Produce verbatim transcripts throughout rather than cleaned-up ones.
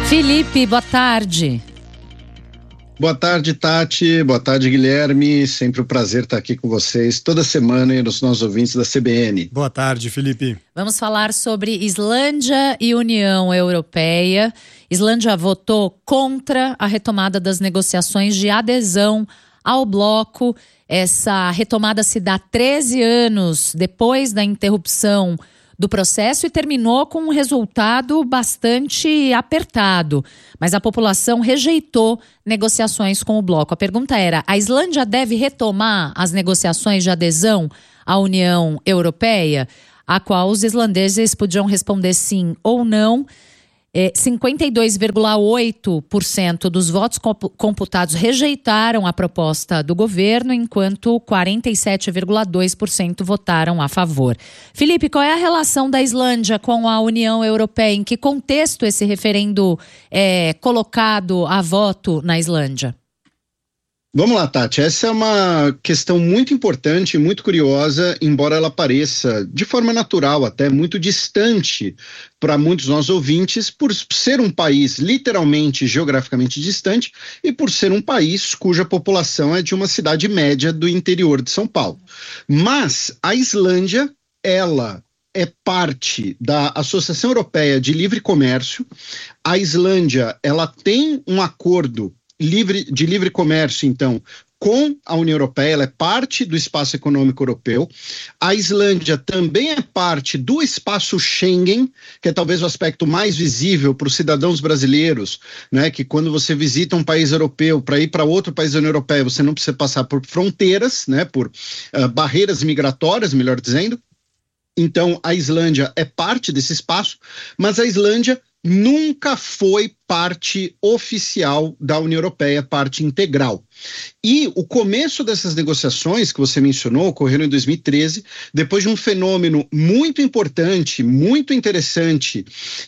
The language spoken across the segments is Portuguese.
Felipe, boa tarde. Boa tarde, Tati. Boa tarde, Guilherme. Sempre um prazer estar aqui com vocês toda semana e nos nossos ouvintes da C B N. Boa tarde, Felipe. Vamos falar sobre Islândia e União Europeia. Islândia votou contra a retomada das negociações de adesão ao bloco. Essa retomada se dá treze anos depois da interrupção do processo e terminou com um resultado bastante apertado. Mas a população rejeitou negociações com o bloco. A pergunta era: a Islândia deve retomar as negociações de adesão à União Europeia? A qual os islandeses podiam responder sim ou não. É, cinquenta e dois vírgula oito por cento dos votos computados rejeitaram a proposta do governo, enquanto quarenta e sete vírgula dois por cento votaram a favor. Felipe, qual é a relação da Islândia com a União Europeia? Em que contexto esse referendo é colocado a voto na Islândia? Vamos lá, Tati. Essa é uma questão muito importante, muito curiosa, embora ela pareça, de forma natural até, muito distante para muitos dos nossos ouvintes, por ser um país literalmente, geograficamente distante e por ser um país cuja população é de uma cidade média do interior de São Paulo. Mas a Islândia, ela é parte da Associação Europeia de Livre Comércio. A Islândia, ela tem um acordo Livre, de livre comércio, então, com a União Europeia, ela é parte do espaço econômico europeu. A Islândia também é parte do espaço Schengen, que é talvez o aspecto mais visível para os cidadãos brasileiros, né, que quando você visita um país europeu, para ir para outro país da União Europeia, você não precisa passar por fronteiras, né, por uh, barreiras migratórias, melhor dizendo. Então, a Islândia é parte desse espaço, mas a Islândia nunca foi parte oficial da União Europeia, parte integral. E o começo dessas negociações que você mencionou ocorreram em dois mil e treze, depois de um fenômeno muito importante, muito interessante,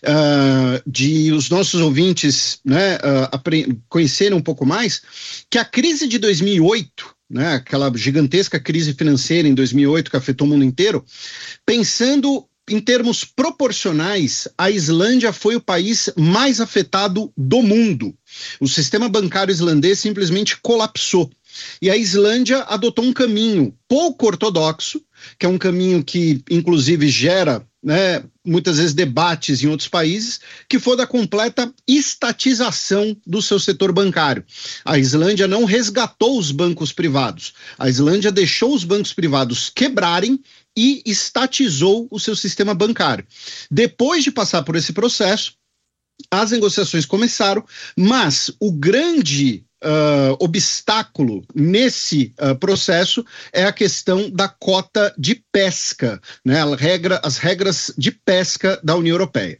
uh, de os nossos ouvintes, né, uh, conhecerem um pouco mais, que a crise de dois mil e oito, né, aquela gigantesca crise financeira em dois mil e oito que afetou o mundo inteiro, pensando em termos proporcionais, a Islândia foi o país mais afetado do mundo. O sistema bancário islandês simplesmente colapsou. E a Islândia adotou um caminho pouco ortodoxo, que é um caminho que, inclusive, gera, né, muitas vezes debates em outros países, que foi da completa estatização do seu setor bancário. A Islândia não resgatou os bancos privados. A Islândia deixou os bancos privados quebrarem e estatizou o seu sistema bancário. Depois de passar por esse processo, as negociações começaram, mas o grande uh, obstáculo nesse uh, processo é a questão da cota de pesca, né? A regra, as regras de pesca da União Europeia.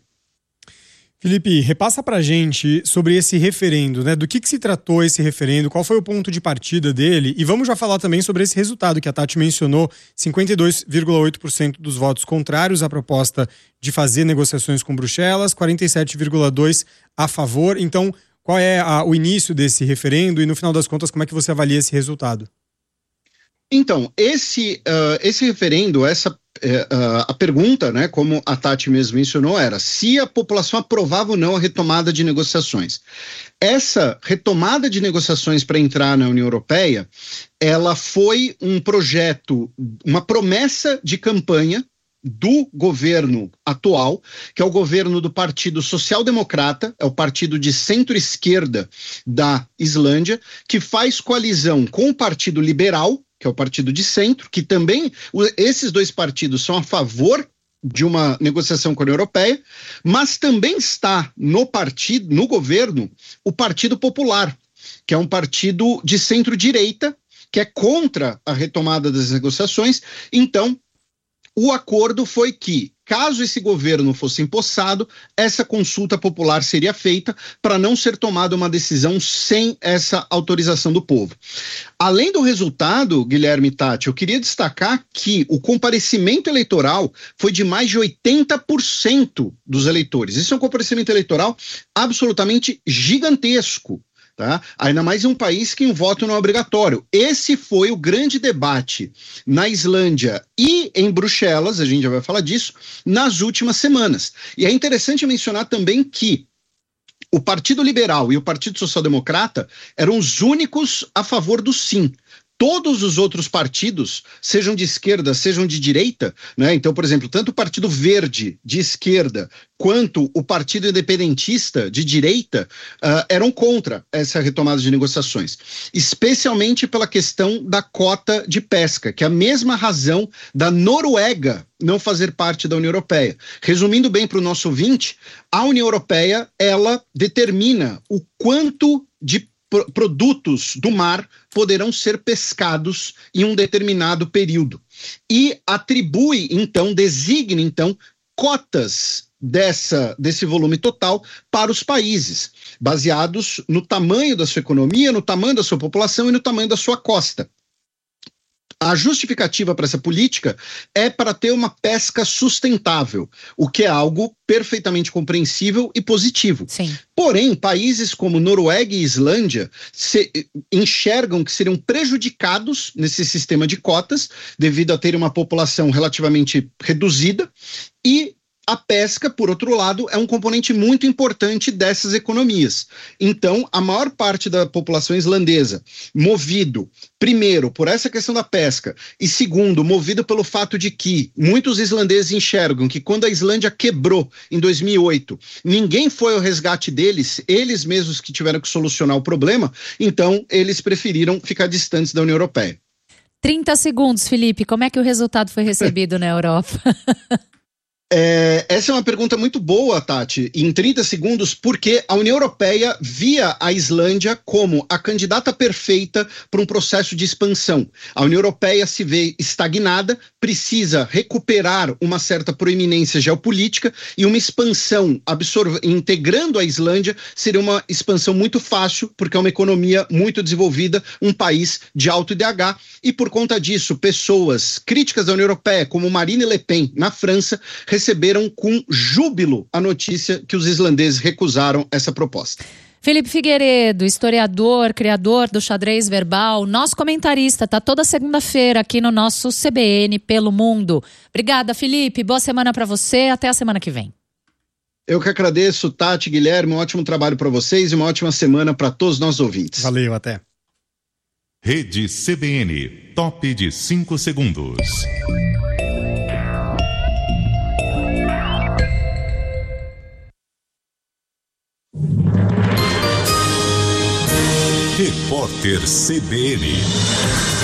Felipe, repassa pra gente sobre esse referendo, né? Do que, que se tratou esse referendo, qual foi o ponto de partida dele, e vamos já falar também sobre esse resultado que a Tati mencionou, cinquenta e dois vírgula oito por cento dos votos contrários à proposta de fazer negociações com Bruxelas, quarenta e sete vírgula dois por cento a favor. Então, qual é a, o início desse referendo e, no final das contas, como é que você avalia esse resultado? Então, esse, uh, esse referendo, essa, uh, a pergunta, né, como a Tati mesmo mencionou, era se a população aprovava ou não a retomada de negociações. Essa retomada de negociações para entrar na União Europeia, ela foi um projeto, uma promessa de campanha do governo atual, que é o governo do Partido Social Democrata, é o partido de centro-esquerda da Islândia, que faz coalizão com o Partido Liberal, que é o partido de centro, que também, esses dois partidos são a favor de uma negociação com a União Europeia, mas também está no partido, no governo, o Partido Popular, que é um partido de centro-direita, que é contra a retomada das negociações. Então, o acordo foi que, caso esse governo fosse empossado, essa consulta popular seria feita para não ser tomada uma decisão sem essa autorização do povo. Além do resultado, Guilherme e Tati, eu queria destacar que o comparecimento eleitoral foi de mais de oitenta por cento dos eleitores. Isso é um comparecimento eleitoral absolutamente gigantesco. Tá? Ainda mais em um país que um voto não é obrigatório. Esse foi o grande debate na Islândia e em Bruxelas, a gente já vai falar disso, nas últimas semanas. E é interessante mencionar também que o Partido Liberal e o Partido Social Democrata eram os únicos a favor do sim. Todos os outros partidos, sejam de esquerda, sejam de direita, né? Então, por exemplo, tanto o Partido Verde, de esquerda, quanto o Partido Independentista, de direita, uh, eram contra essa retomada de negociações, especialmente pela questão da cota de pesca, que é a mesma razão da Noruega não fazer parte da União Europeia. Resumindo bem para o nosso ouvinte, a União Europeia, ela determina o quanto de produtos do mar poderão ser pescados em um determinado período. E atribui, então, designa, então, cotas dessa, desse volume total para os países, baseados no tamanho da sua economia, no tamanho da sua população e no tamanho da sua costa. A justificativa para essa política é para ter uma pesca sustentável, o que é algo perfeitamente compreensível e positivo. Sim. Porém, países como Noruega e Islândia se, enxergam que seriam prejudicados nesse sistema de cotas, devido a ter uma população relativamente reduzida, e a pesca, por outro lado, é um componente muito importante dessas economias. Então, a maior parte da população islandesa, movido, primeiro, por essa questão da pesca, e segundo, movido pelo fato de que muitos islandeses enxergam que quando a Islândia quebrou em dois mil e oito, ninguém foi ao resgate deles, eles mesmos que tiveram que solucionar o problema, então eles preferiram ficar distantes da União Europeia. trinta segundos, Felipe, como é que o resultado foi recebido na Europa? É, essa é uma pergunta muito boa, Tati, em trinta segundos, porque a União Europeia via a Islândia como a candidata perfeita para um processo de expansão. A União Europeia se vê estagnada, precisa recuperar uma certa proeminência geopolítica e uma expansão absorv- integrando a Islândia seria uma expansão muito fácil, porque é uma economia muito desenvolvida, um país de alto I D H, e por conta disso, pessoas críticas da União Europeia, como Marine Le Pen, na França, receberam com júbilo a notícia que os islandeses recusaram essa proposta. Felipe Figueiredo, historiador, criador do Xadrez Verbal, nosso comentarista, tá toda segunda-feira aqui no nosso C B N Pelo Mundo. Obrigada, Felipe. Boa semana para você. Até a semana que vem. Eu que agradeço, Tati, Guilherme. Um ótimo trabalho para vocês e uma ótima semana para todos os nossos ouvintes. Valeu, até. Rede C B N, top de cinco segundos. Repórter C B N.